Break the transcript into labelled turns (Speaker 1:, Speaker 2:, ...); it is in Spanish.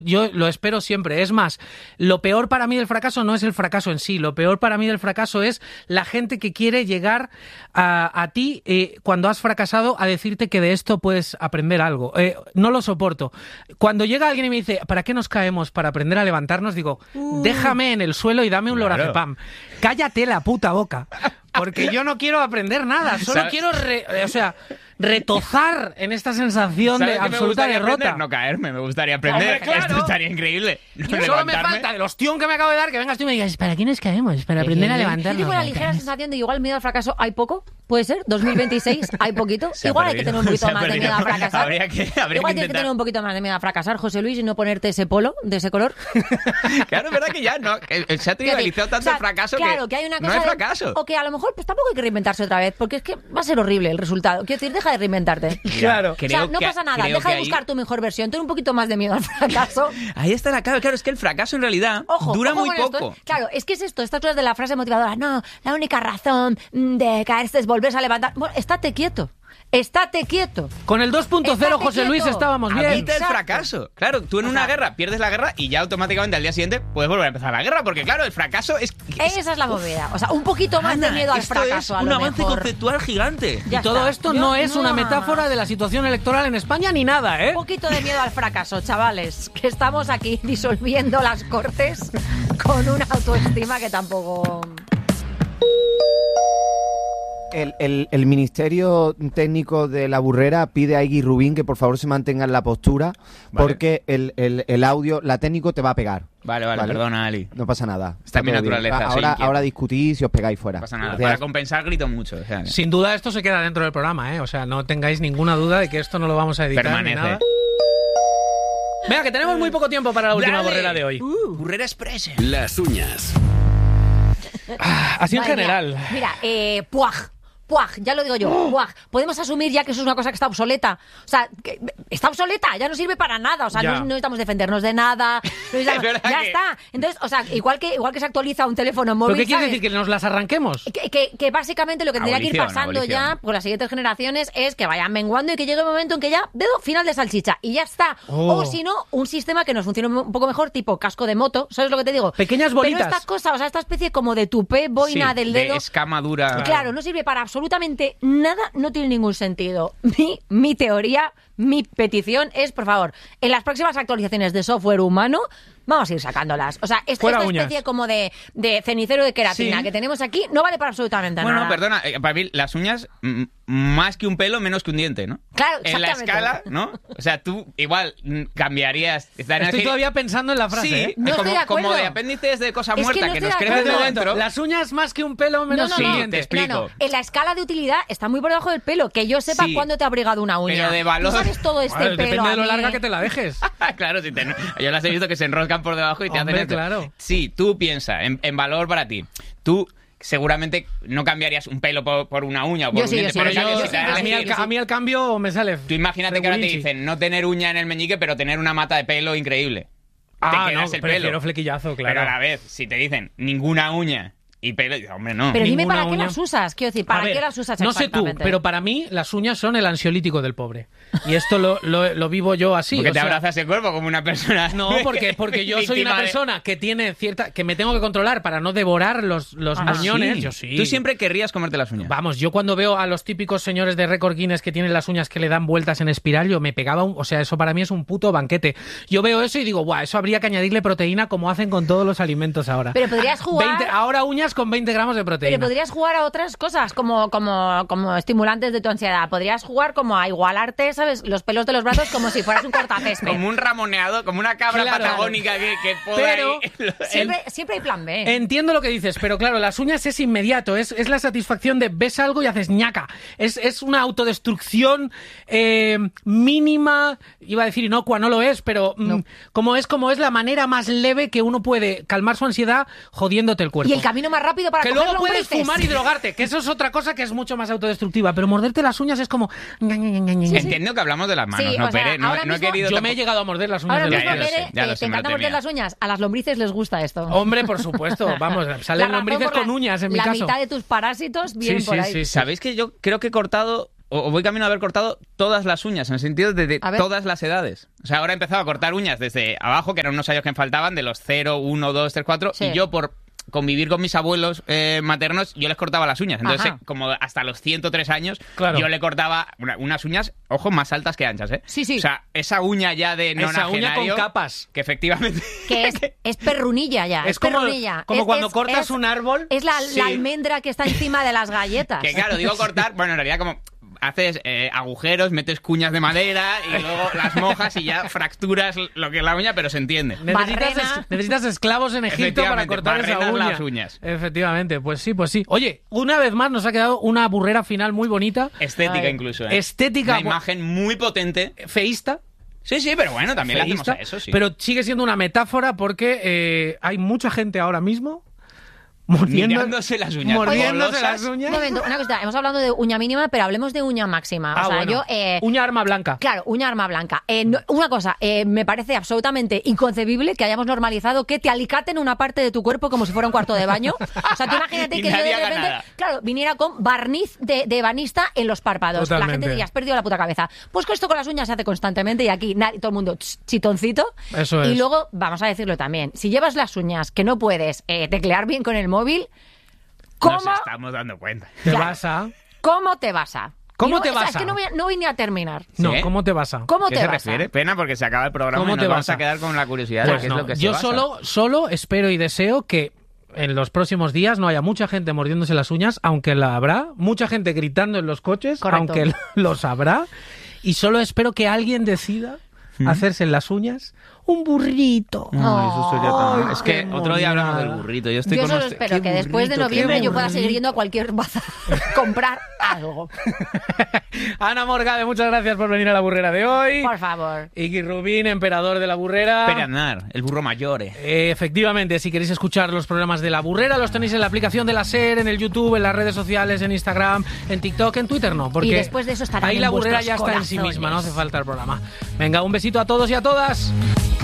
Speaker 1: Yo lo espero siempre. Es más, lo peor para mí del fracaso no es el fracaso en sí. Lo peor para mí del fracaso es la gente que quiere llegar a ti cuando has fracasado a decirte que de esto puedes aprender algo. No lo soporto. Cuando llega alguien y me dice, ¿para qué nos caemos? Para aprender a levantarnos, digo, déjame en el suelo y dame un lorazepam. Cállate la puta boca. Porque yo no quiero aprender nada. Solo quiero retozar en esta sensación de absoluta derrota.
Speaker 2: Aprender? No caerme, me gustaría aprender.
Speaker 1: Hombre, claro.
Speaker 2: Esto estaría increíble.
Speaker 1: Solo me falta el ostión que me acabo de dar, que vengas tú y me digas, ¿para qué nos caemos? Para aprender a levantarnos.
Speaker 3: Yo tengo la ligera sensación de que igual miedo al fracaso hay poco. ¿Puede ser? 2026 hay poquito. Igual hay que tener un poquito más de miedo a fracasar.
Speaker 2: Habría que
Speaker 3: Igual tienes que tener un poquito más de miedo a fracasar, José Luis, y no ponerte ese polo de ese color.
Speaker 2: Claro, es verdad que ya no. Se ha trivializado tanto el fracaso que
Speaker 3: hay una cosa
Speaker 2: no es fracaso.
Speaker 3: O que a lo mejor pues tampoco hay que reinventarse otra vez, porque es que va a ser horrible el resultado. Quiero decir, deja de reinventarte.
Speaker 1: Claro.
Speaker 3: No pasa nada, deja de buscar tu mejor versión. Ten un poquito más de miedo al fracaso.
Speaker 2: Ahí está la clave. Claro, es que el fracaso en realidad dura muy poco.
Speaker 3: Claro, es que es esto, estas cosas de la frase motivadora. No, la única razón de caerse es volverse a levantar. Bueno, estate quieto. Estate quieto.
Speaker 1: Con el 2.0, José Luis, estábamos bien.
Speaker 2: Evita el fracaso. Claro, tú en una guerra pierdes la guerra y ya automáticamente al día siguiente puedes volver a empezar la guerra, porque claro, el fracaso es...
Speaker 3: Esa es la movida. O sea, un poquito más de miedo al fracaso.
Speaker 2: Es un avance conceptual gigante.
Speaker 1: Y todo esto no es una metáfora de la situación electoral en España ni nada, ¿eh?
Speaker 3: Un poquito de miedo al fracaso, chavales. Que estamos aquí disolviendo las Cortes con una autoestima que tampoco...
Speaker 4: El Ministerio Técnico de la Burrera pide a Iggy Rubín que por favor se mantenga en la postura, porque el audio, la técnico te va a pegar.
Speaker 2: Vale, perdona, Ali.
Speaker 4: No pasa nada.
Speaker 2: Está en mi naturaleza.
Speaker 4: Ahora discutís y os pegáis fuera.
Speaker 2: No pasa nada. Para compensar grito mucho. O sea,
Speaker 1: sin duda esto se queda dentro del programa, ¿eh? O sea, no tengáis ninguna duda de que esto no lo vamos a editar.
Speaker 2: Permanece.
Speaker 1: Ni nada. Venga, que tenemos muy poco tiempo para la última burrera de hoy.
Speaker 2: Burrera Express.
Speaker 5: Las uñas.
Speaker 1: Así en general.
Speaker 3: Mira, puaj, ya lo digo yo, puaj. Podemos asumir ya que eso es una cosa que está obsoleta. O sea, que está obsoleta, ya no sirve para nada. O sea, no necesitamos defendernos de nada. Ya está. Entonces, o sea, igual que se actualiza un teléfono móvil.
Speaker 1: ¿Pero qué quiere decir? ¿Que nos las arranquemos?
Speaker 3: Que básicamente lo que tendría que ir pasando ya por las siguientes generaciones es que vayan menguando y que llegue el momento en que ya, dedo final de salchicha, y ya está. O si no, un sistema que nos funcione un poco mejor, tipo casco de moto. ¿Sabes lo que te digo?
Speaker 1: Pequeñas bolitas.
Speaker 3: Pero estas cosas, o sea, esta especie como de tupé, boina del dedo.
Speaker 2: De escama dura.
Speaker 3: Claro, no sirve para absolutamente nada, no tiene ningún sentido. Mi teoría, mi petición es, por favor, en las próximas actualizaciones de software humano, vamos a ir sacándolas. O sea, esta especie como de cenicero de queratina que tenemos aquí no vale para absolutamente nada.
Speaker 2: Bueno, perdona, para mí las uñas, más que un pelo, menos que un diente, ¿no?
Speaker 3: Claro,
Speaker 2: en la escala, ¿no? O sea, tú igual cambiarías...
Speaker 1: Estoy todavía pensando en la frase,
Speaker 2: sí,
Speaker 1: ¿eh?
Speaker 3: No estoy de acuerdo.
Speaker 2: Como de apéndices de cosa
Speaker 3: Es
Speaker 2: muerta que nos crecen de dentro.
Speaker 1: Las uñas más que un pelo, menos que un diente.
Speaker 2: Te explico.
Speaker 3: No. En la escala de utilidad está muy por debajo del pelo. Que yo sepa cuándo te ha abrigado una uña.
Speaker 2: Pero de valor...
Speaker 3: ¿Tú sabes todo este pelo?
Speaker 1: Depende de lo larga que te la dejes.
Speaker 2: Claro, yo las he visto que se enroscan por debajo y te hacen esto.
Speaker 1: Claro.
Speaker 2: Sí, tú piensa en valor para ti. Tú seguramente no cambiarías un pelo por una uña o por un diente.
Speaker 1: A mí el cambio me sale.
Speaker 2: Tú imagínate que ahora te dicen no tener uña en el meñique, pero tener una mata de pelo increíble. Te quedas el pelo.
Speaker 1: Flequillazo, claro.
Speaker 2: Pero a la vez, si te dicen ninguna uña y pelo, hombre, no.
Speaker 3: Pero dime para qué
Speaker 1: uña.
Speaker 3: las usas. Quiero decir, ¿para qué las usas
Speaker 1: no sé tú, pero para mí las uñas son el ansiolítico del pobre. Y esto lo vivo yo así.
Speaker 2: Porque te abrazas el cuerpo como una persona.
Speaker 1: No, porque yo soy una persona que tiene que me tengo que controlar para no devorar los muñones.
Speaker 2: Sí.
Speaker 1: Yo sí.
Speaker 2: Tú siempre querrías comerte las uñas.
Speaker 1: Vamos, yo cuando veo a los típicos señores de récord Guinness que tienen las uñas que le dan vueltas en espiral, yo me pegaba o sea, eso para mí es un puto banquete. Yo veo eso y digo, guau, eso habría que añadirle proteína como hacen con todos los alimentos ahora.
Speaker 3: Pero podrías jugar...
Speaker 1: ahora uñas con 20 gramos de proteína.
Speaker 3: Pero podrías jugar a otras cosas como estimulantes de tu ansiedad. Podrías jugar como a igualarte, ¿sabes? Los pelos de los brazos como si fueras un cortacésped.
Speaker 2: Como un ramoneado, como una cabra patagónica que poda
Speaker 1: pero
Speaker 2: ahí.
Speaker 3: Siempre hay plan B.
Speaker 1: Entiendo lo que dices, pero claro, las uñas es inmediato, es la satisfacción de ves algo y haces ñaca. Es una autodestrucción mínima, iba a decir inocua, no lo es, pero como es la manera más leve que uno puede calmar su ansiedad jodiéndote el cuerpo.
Speaker 3: Y el camino más rápido para
Speaker 1: que
Speaker 3: coger
Speaker 1: luego puedes
Speaker 3: lombrices.
Speaker 1: fumar y drogarte, que eso es otra cosa que es mucho más autodestructiva, pero morderte las uñas es como...
Speaker 2: Entiendo que hablamos de las manos,
Speaker 3: Sí,
Speaker 2: no,
Speaker 3: o sea,
Speaker 2: Pere, no he querido...
Speaker 1: Yo me he llegado a morder las uñas
Speaker 3: Ahora
Speaker 1: de
Speaker 3: mismo,
Speaker 1: los
Speaker 3: Pere, te encanta morder las uñas. A las lombrices les gusta esto.
Speaker 1: Hombre, por supuesto, vamos, salen lombrices con uñas en mi caso.
Speaker 3: La mitad de tus parásitos vienen por ahí.
Speaker 2: ¿Sabéis que yo creo que he cortado o voy camino a haber cortado todas las uñas, en el sentido de
Speaker 3: A ver.
Speaker 2: todas las edades. O sea, ahora he empezado a cortar uñas desde abajo, que eran unos años que me faltaban, de los 0, 1, 2, 3, 4,
Speaker 3: Sí.
Speaker 2: y yo por convivir con mis abuelos maternos, yo les cortaba las uñas. Entonces,
Speaker 3: Ajá.
Speaker 2: como hasta los 103 años,
Speaker 1: Claro.
Speaker 2: yo le cortaba unas uñas, ojo, más altas que anchas, ¿eh?
Speaker 3: Sí, sí.
Speaker 2: O sea, esa uña ya de
Speaker 1: Esa uña
Speaker 2: nonagenario,
Speaker 1: con capas.
Speaker 2: que efectivamente...
Speaker 3: Que es perrunilla ya.
Speaker 1: Es como,
Speaker 3: perrunilla.
Speaker 1: como
Speaker 3: Es-
Speaker 1: cuando
Speaker 3: es-
Speaker 1: cortas
Speaker 3: es-
Speaker 1: un árbol.
Speaker 3: Es la
Speaker 2: Sí.
Speaker 3: almendra que está encima de las galletas.
Speaker 2: Que claro, digo cortar, bueno, en realidad como haces agujeros, metes cuñas de madera y luego las mojas y ya fracturas lo que es la uña, pero se entiende.
Speaker 3: Barrena.
Speaker 1: Necesitas esclavos en Egipto para
Speaker 2: Efectivamente,
Speaker 1: cortar esa
Speaker 2: barrenas
Speaker 1: uña.
Speaker 2: las uñas.
Speaker 1: Efectivamente, pues sí, pues sí. Oye, una vez más nos ha quedado una burrera final muy bonita,
Speaker 2: Estética
Speaker 3: Ay.
Speaker 2: incluso, ¿eh?
Speaker 1: Estética,
Speaker 2: Una imagen muy potente.
Speaker 1: feísta.
Speaker 2: Sí, sí, pero bueno, también le hacemos
Speaker 1: feísta,
Speaker 2: a eso, sí.
Speaker 1: pero sigue siendo una metáfora porque hay mucha gente ahora mismo
Speaker 2: mirándose las uñas.
Speaker 1: mordiéndose
Speaker 2: golosas.
Speaker 1: las
Speaker 3: Un
Speaker 1: uñas.
Speaker 3: momento, una cosa, hemos hablado de uña mínima, pero hablemos de uña máxima.
Speaker 1: Ah,
Speaker 3: o sea,
Speaker 1: bueno.
Speaker 3: yo...
Speaker 1: Uña arma blanca.
Speaker 3: Claro, uña arma blanca. Una cosa, me parece absolutamente inconcebible que hayamos normalizado que te alicaten una parte de tu cuerpo como si fuera un cuarto de baño. O sea, tú imagínate
Speaker 2: Y
Speaker 3: que yo
Speaker 2: nadie
Speaker 3: de
Speaker 2: haga
Speaker 3: repente,
Speaker 2: nada.
Speaker 3: claro, viniera con barniz de ebanista en los párpados. La
Speaker 1: Totalmente.
Speaker 3: gente diría, has perdido la puta cabeza. Pues que esto con las uñas se hace constantemente y aquí todo el mundo chitoncito.
Speaker 1: Eso es.
Speaker 3: Y luego, vamos a decirlo también, si llevas las uñas que no puedes teclear bien con el móvil, ¿cómo,
Speaker 2: Nos estamos dando cuenta.
Speaker 1: Te
Speaker 3: Claro.
Speaker 1: vas a...
Speaker 3: ¿cómo te vas a?
Speaker 1: ¿Cómo
Speaker 3: Y no,
Speaker 1: te
Speaker 3: o sea,
Speaker 1: vas
Speaker 3: es que
Speaker 1: a?
Speaker 3: no voy ni a terminar.
Speaker 1: No,
Speaker 2: ¿Sí?
Speaker 1: ¿cómo te vas a?
Speaker 3: ¿Cómo
Speaker 2: ¿Qué
Speaker 3: te
Speaker 2: se
Speaker 3: vas
Speaker 2: refiere?
Speaker 3: a?
Speaker 2: Pena porque se acaba el programa
Speaker 1: ¿Cómo
Speaker 2: y nos
Speaker 1: te
Speaker 2: vamos
Speaker 1: vas a?
Speaker 2: a quedar con la curiosidad
Speaker 1: Pues
Speaker 2: de qué
Speaker 1: no,
Speaker 2: es lo que se
Speaker 1: yo
Speaker 2: basa.
Speaker 1: solo espero y deseo que en los próximos días no haya mucha gente mordiéndose las uñas, aunque la habrá, mucha gente gritando en los coches,
Speaker 3: Correcto.
Speaker 1: aunque los habrá, y solo espero que alguien decida hacerse en las uñas un burrito.
Speaker 2: No, eso sería tan...
Speaker 1: Ay,
Speaker 2: Es que
Speaker 1: qué
Speaker 2: otro día hablamos
Speaker 1: monada.
Speaker 2: del burrito. Yo estoy
Speaker 3: Yo
Speaker 2: con
Speaker 3: solo
Speaker 2: este-
Speaker 3: espero
Speaker 2: qué
Speaker 3: que después de
Speaker 2: burrito, qué
Speaker 3: noviembre yo pueda
Speaker 1: burrito.
Speaker 3: seguir yendo a cualquier bazar a comprar algo.
Speaker 1: Ana Morgade, muchas gracias por venir a la burrera de hoy.
Speaker 3: Por favor.
Speaker 1: Iggy Rubín, emperador de la burrera.
Speaker 2: Pereaznar, el burro mayor.
Speaker 1: Efectivamente, si queréis escuchar los programas de La Burrera, los tenéis en la aplicación de la SER, en el YouTube, en las redes sociales, en Instagram, en TikTok, en Twitter no, porque
Speaker 3: Y después de eso estarán
Speaker 1: ahí
Speaker 3: en
Speaker 1: La Burrera
Speaker 3: vuestros
Speaker 1: ya está en sí misma, no hace
Speaker 3: corazones.
Speaker 1: falta el programa. Venga, un besito a todos y a todas.